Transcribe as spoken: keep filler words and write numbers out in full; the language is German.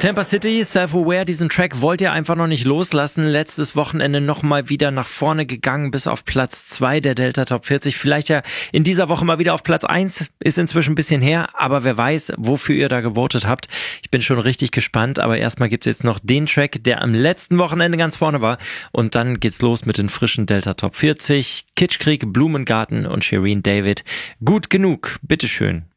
Tampa City, Self-Aware, diesen Track wollt ihr einfach noch nicht loslassen. Letztes Wochenende nochmal wieder nach vorne gegangen bis auf Platz zwei der Delta Top vierzig. Vielleicht ja in dieser Woche mal wieder auf Platz eins. Ist inzwischen ein bisschen her, aber wer weiß, wofür ihr da gewotet habt. Ich bin schon richtig gespannt, aber erstmal gibt's jetzt noch den Track, der am letzten Wochenende ganz vorne war. Und dann geht's los mit den frischen Delta Top vierzig. Kitschkrieg, Blumengarten und Shireen David. Gut genug, bitteschön.